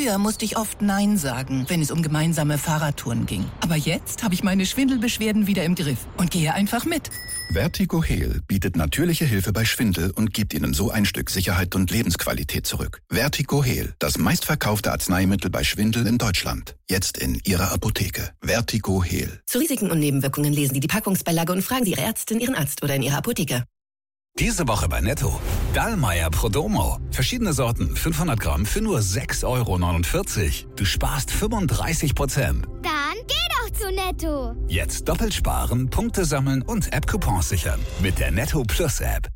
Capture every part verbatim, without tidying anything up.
Früher musste ich oft Nein sagen, wenn es um gemeinsame Fahrradtouren ging. Aber jetzt habe ich meine Schwindelbeschwerden wieder im Griff und gehe einfach mit. Vertigo Heal bietet natürliche Hilfe bei Schwindel und gibt Ihnen so ein Stück Sicherheit und Lebensqualität zurück. Vertigo Heal, das meistverkaufte Arzneimittel bei Schwindel in Deutschland. Jetzt in Ihrer Apotheke. Vertigo Heal. Zu Risiken und Nebenwirkungen lesen Sie die Packungsbeilage und fragen Sie Ihre Ärztin, Ihren Arzt oder in Ihrer Apotheke. Diese Woche bei Netto. Dallmayr Prodomo. Verschiedene Sorten, fünfhundert Gramm für nur sechs Euro neunundvierzig. Du sparst fünfunddreißig Prozent. Dann geh doch zu Netto. Jetzt doppelt sparen, Punkte sammeln und App-Coupons sichern. Mit der Netto Plus App.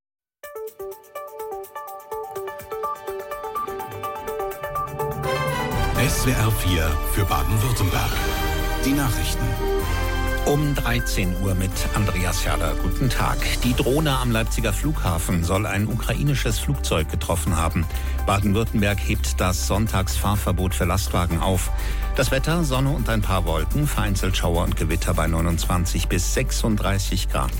S W R vier für Baden-Württemberg. Die Nachrichten. Um dreizehn Uhr mit Andreas Schaller. Guten Tag. Die Drohne am Leipziger Flughafen soll ein ukrainisches Flugzeug getroffen haben. Baden-Württemberg hebt das Sonntagsfahrverbot für Lastwagen auf. Das Wetter, Sonne und ein paar Wolken, vereinzelt Schauer und Gewitter bei neunundzwanzig bis sechsunddreißig Grad.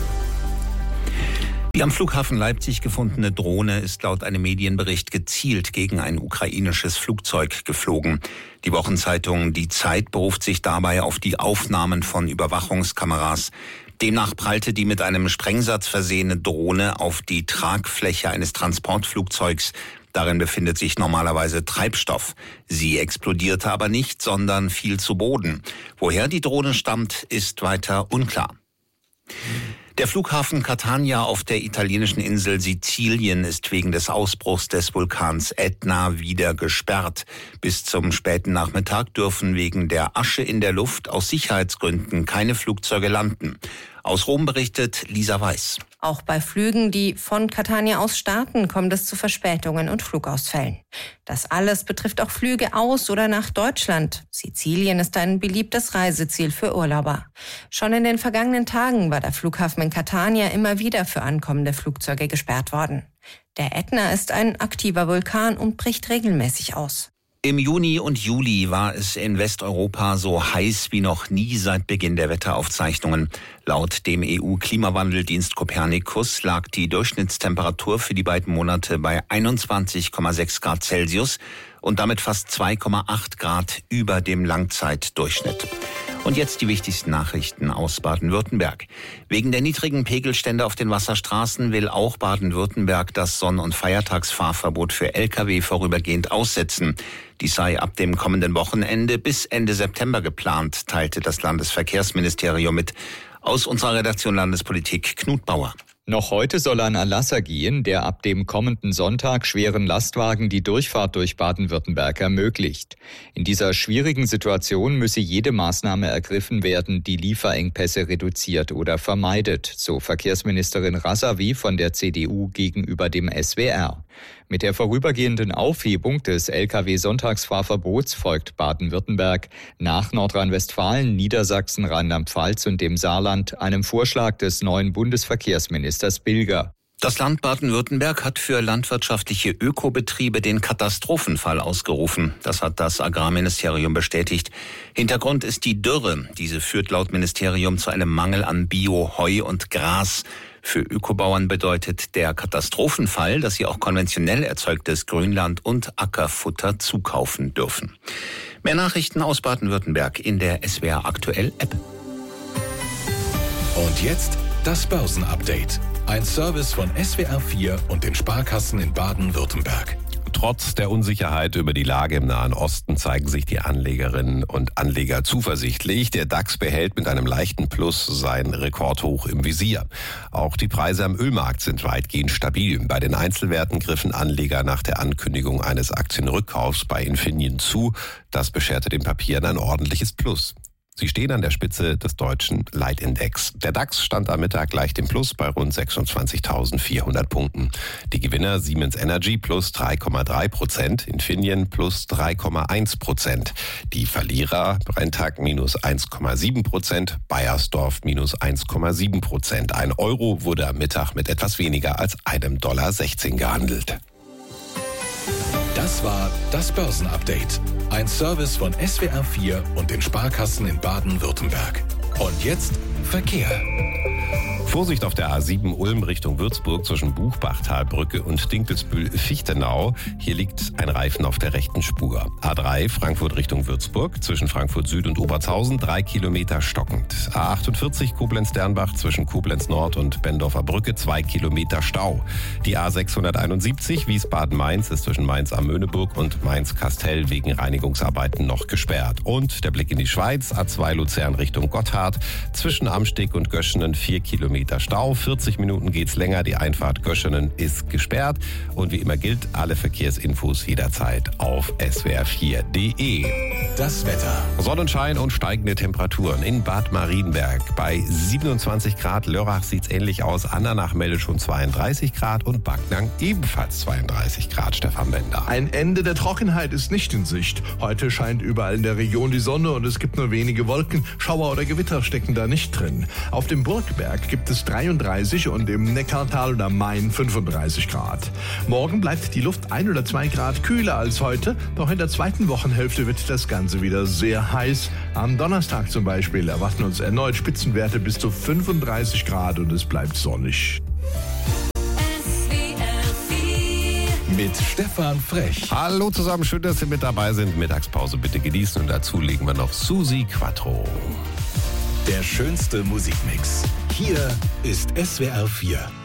Die am Flughafen Leipzig gefundene Drohne ist laut einem Medienbericht gezielt gegen ein ukrainisches Flugzeug geflogen. Die Wochenzeitung Die Zeit beruft sich dabei auf die Aufnahmen von Überwachungskameras. Demnach prallte die mit einem Sprengsatz versehene Drohne auf die Tragfläche eines Transportflugzeugs. Darin befindet sich normalerweise Treibstoff. Sie explodierte aber nicht, sondern fiel zu Boden. Woher die Drohne stammt, ist weiter unklar. Der Flughafen Catania auf der italienischen Insel Sizilien ist wegen des Ausbruchs des Vulkans Etna wieder gesperrt. Bis zum späten Nachmittag dürfen wegen der Asche in der Luft aus Sicherheitsgründen keine Flugzeuge landen. Aus Rom berichtet Lisa Weiß. Auch bei Flügen, die von Catania aus starten, kommt es zu Verspätungen und Flugausfällen. Das alles betrifft auch Flüge aus oder nach Deutschland. Sizilien ist ein beliebtes Reiseziel für Urlauber. Schon in den vergangenen Tagen war der Flughafen in Catania immer wieder für ankommende Flugzeuge gesperrt worden. Der Ätna ist ein aktiver Vulkan und bricht regelmäßig aus. Im Juni und Juli war es in Westeuropa so heiß wie noch nie seit Beginn der Wetteraufzeichnungen. Laut dem E U-Klimawandeldienst Copernicus lag die Durchschnittstemperatur für die beiden Monate bei einundzwanzig Komma sechs Grad Celsius und damit fast zwei Komma acht Grad über dem Langzeitdurchschnitt. Und jetzt die wichtigsten Nachrichten aus Baden-Württemberg. Wegen der niedrigen Pegelstände auf den Wasserstraßen will auch Baden-Württemberg das Sonn- und Feiertagsfahrverbot für L K W vorübergehend aussetzen. Dies sei ab dem kommenden Wochenende bis Ende September geplant, teilte das Landesverkehrsministerium mit. Aus unserer Redaktion Landespolitik Knut Bauer. Noch heute soll ein Erlass ergehen, der ab dem kommenden Sonntag schweren Lastwagen die Durchfahrt durch Baden-Württemberg ermöglicht. In dieser schwierigen Situation müsse jede Maßnahme ergriffen werden, die Lieferengpässe reduziert oder vermeidet, so Verkehrsministerin Razavi von der C D U gegenüber dem S W R. Mit der vorübergehenden Aufhebung des L K W-Sonntagsfahrverbots folgt Baden-Württemberg nach Nordrhein-Westfalen, Niedersachsen, Rheinland-Pfalz und dem Saarland einem Vorschlag des neuen Bundesverkehrsministers Bilger. Das Land Baden-Württemberg hat für landwirtschaftliche Ökobetriebe den Katastrophenfall ausgerufen. Das hat das Agrarministerium bestätigt. Hintergrund ist die Dürre. Diese führt laut Ministerium zu einem Mangel an Bio, Heu und Gras. Für Ökobauern bedeutet der Katastrophenfall, dass sie auch konventionell erzeugtes Grünland und Ackerfutter zukaufen dürfen. Mehr Nachrichten aus Baden-Württemberg in der S W R Aktuell App. Und jetzt das Börsenupdate. Ein Service von S W R vier und den Sparkassen in Baden-Württemberg. Trotz der Unsicherheit über die Lage im Nahen Osten zeigen sich die Anlegerinnen und Anleger zuversichtlich. Der DAX behält mit einem leichten Plus sein Rekordhoch im Visier. Auch die Preise am Ölmarkt sind weitgehend stabil. Bei den Einzelwerten griffen Anleger nach der Ankündigung eines Aktienrückkaufs bei Infineon zu. Das bescherte den Papieren ein ordentliches Plus. Sie stehen an der Spitze des deutschen Leitindex. Der DAX stand am Mittag leicht im Plus bei rund sechsundzwanzigtausendvierhundert Punkten. Die Gewinner Siemens Energy plus drei Komma drei Prozent, Infineon plus drei Komma eins Prozent. Die Verlierer Brenntag minus eins Komma sieben Prozent, Bayersdorf minus eins Komma sieben Prozent. Ein Euro wurde am Mittag mit etwas weniger als einem Dollar sechzehn gehandelt. Das war das Börsenupdate. Ein Service von S W R vier und den Sparkassen in Baden-Württemberg. Und jetzt Verkehr. Vorsicht auf der A sieben Ulm Richtung Würzburg zwischen Buchbachtalbrücke und Dinkelsbühl-Fichtenau. Hier liegt ein Reifen auf der rechten Spur. A drei Frankfurt Richtung Würzburg zwischen Frankfurt Süd und Obertshausen drei Kilometer stockend. A achtundvierzig Koblenz-Dernbach zwischen Koblenz Nord und Bendorfer Brücke zwei Kilometer Stau. Die A sechshunderteinundsiebzig Wiesbaden-Mainz ist zwischen Mainz am Möhneburg und Mainz-Kastel wegen Reinigungsarbeiten noch gesperrt. Und der Blick in die Schweiz, A zwei Luzern Richtung Gotthard zwischen Amsteg und Göschenen vier Kilometer Stau. vierzig Minuten geht's länger. Die Einfahrt Göschenen ist gesperrt. Und wie immer gilt, alle Verkehrsinfos jederzeit auf s w r vier punkt d e. Das Wetter. Sonnenschein und steigende Temperaturen in Bad Marienberg. Bei siebenundzwanzig Grad. Lörrach sieht's ähnlich aus. Andernach meldet schon zweiunddreißig Grad und Backnang ebenfalls zweiunddreißig Grad. Stefan Bender. Ein Ende der Trockenheit ist nicht in Sicht. Heute scheint überall in der Region die Sonne und es gibt nur wenige Wolken. Schauer oder Gewitter stecken da nicht drin. Auf dem Burgberg gibt es dreiunddreißig und im Neckartal und am Main fünfunddreißig Grad. Morgen bleibt die Luft ein oder zwei Grad kühler als heute, doch in der zweiten Wochenhälfte wird das Ganze wieder sehr heiß. Am Donnerstag zum Beispiel erwarten uns erneut Spitzenwerte bis zu fünfunddreißig Grad und es bleibt sonnig. Mit Stefan Frech. Hallo zusammen, schön, dass Sie mit dabei sind. Mittagspause bitte genießen und dazu legen wir noch Susi Quattro. Der schönste Musikmix. Hier ist S W R vier.